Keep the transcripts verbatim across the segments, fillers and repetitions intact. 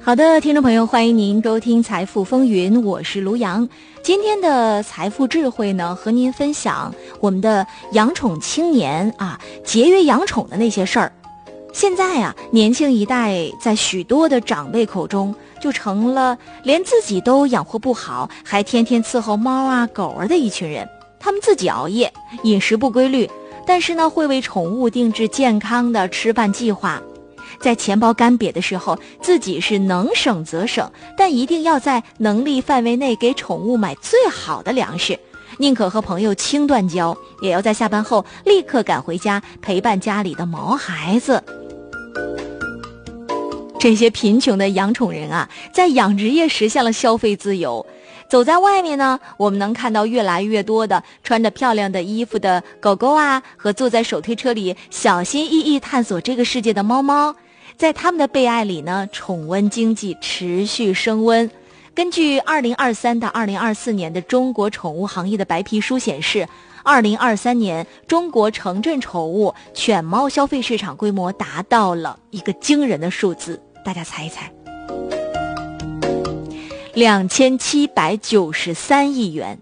好的，听众朋友，欢迎您收听财富风云，我是卢阳。今天的财富智慧呢，和您分享我们的养宠青年啊，节约养宠的那些事儿。现在啊，年轻一代在许多的长辈口中就成了连自己都养活不好，还天天伺候猫啊狗儿的一群人。他们自己熬夜，饮食不规律，但是呢，会为宠物定制健康的吃饭计划。在钱包干瘪的时候，自己是能省则省，但一定要在能力范围内给宠物买最好的粮食，宁可和朋友轻断交，也要在下班后立刻赶回家陪伴家里的毛孩子。这些贫穷的养宠人啊，在养殖业实现了消费自由。走在外面呢，我们能看到越来越多的穿着漂亮的衣服的狗狗啊，和坐在手推车里小心翼翼探索这个世界的猫猫。在他们的被爱里呢，宠物经济持续升温。根据二零二三到二零二四年的中国宠物行业的白皮书显示，二零二三年中国城镇宠物犬猫消费市场规模达到了一个惊人的数字，大家猜一猜，两千七百九十三亿元。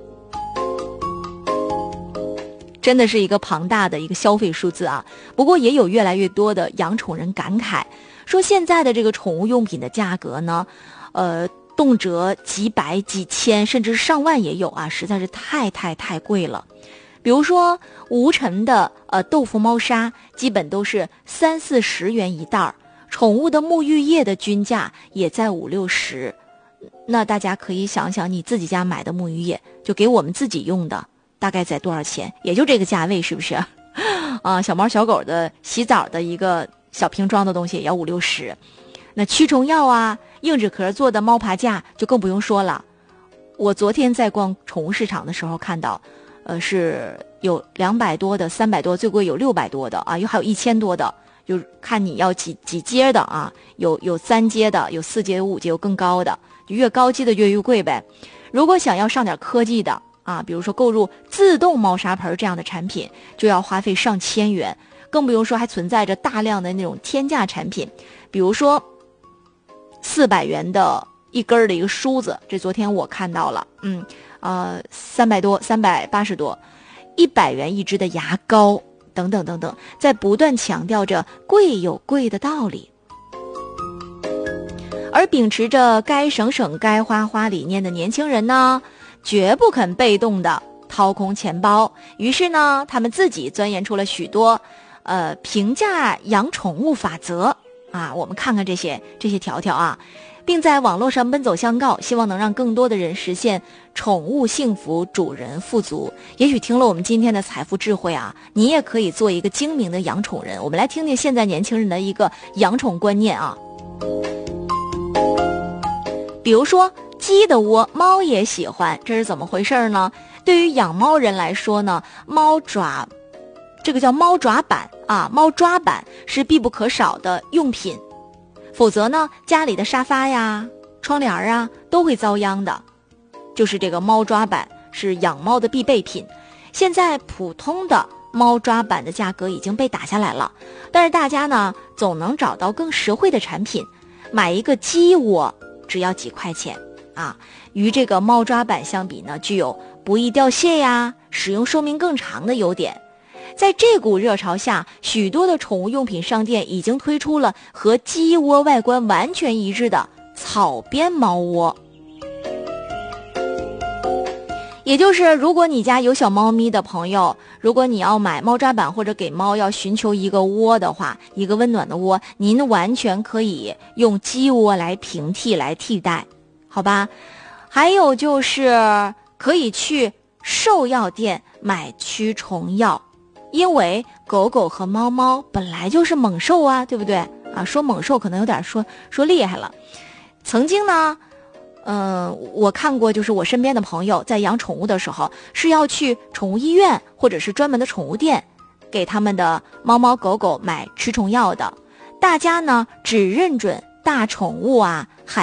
真的是一个庞大的一个消费数字啊！不过也有越来越多的养宠人感慨，说现在的这个宠物用品的价格呢，呃，动辄几百、几千，甚至上万也有啊，实在是太太太贵了。比如说无尘的呃豆腐猫砂，基本都是三四十元一袋儿，宠物的沐浴液的均价也在五六十。那大家可以想想，你自己家买的沐浴液，就给我们自己用的。大概在多少钱？也就这个价位，是不是？啊，小猫小狗的洗澡的一个小瓶装的东西也要五六十。那驱虫药啊，硬纸壳做的猫爬架就更不用说了。我昨天在逛宠物市场的时候看到，呃，是有两百多的，三百多，最贵有六百多的啊，又还有一千多的，就看你要几几阶的啊，有有三阶的，有四阶、有五阶，有更高的，就越高级的越越贵呗。如果想要上点科技的。啊，比如说购入自动猫砂盆这样的产品，就要花费上千元，更不用说还存在着大量的那种天价产品，比如说四百元的一根的一个梳子，这昨天我看到了，嗯，呃，三百多，三百八十多，一百元一支的牙膏，等等等等，在不断强调着贵有贵的道理。而秉持着该省省该花花理念的年轻人呢，绝不肯被动的掏空钱包，于是呢，他们自己钻研出了许多，呃，评价养宠物法则啊。我们看看这些这些条条啊，并在网络上奔走相告，希望能让更多的人实现宠物幸福、主人富足。也许听了我们今天的财富智慧啊，你也可以做一个精明的养宠人。我们来听听现在年轻人的一个养宠观念啊，比如说。鸡的窝猫也喜欢，这是怎么回事呢？对于养猫人来说呢，猫爪这个叫猫爪板啊，猫抓板是必不可少的用品，否则呢，家里的沙发呀、窗帘啊都会遭殃的。就是这个猫抓板是养猫的必备品。现在普通的猫抓板的价格已经被打下来了，但是大家呢总能找到更实惠的产品，买一个鸡窝只要几块钱。啊，与这个猫抓板相比呢，具有不易掉屑呀、使用寿命更长的优点。在这股热潮下，许多的宠物用品商店已经推出了和鸡窝外观完全一致的草编猫窝。也就是如果你家有小猫咪的朋友，如果你要买猫抓板或者给猫要寻求一个窝的话，一个温暖的窝，您完全可以用鸡窝来平替来替代。好吧，还有就是可以去兽药店买驱虫药，因为狗狗和猫猫本来就是猛兽啊，对不对啊？说猛兽可能有点说说厉害了。曾经呢，嗯、呃，我看过，就是我身边的朋友在养宠物的时候，是要去宠物医院或者是专门的宠物店，给他们的猫猫狗狗买驱虫药的。大家呢只认准大宠物啊。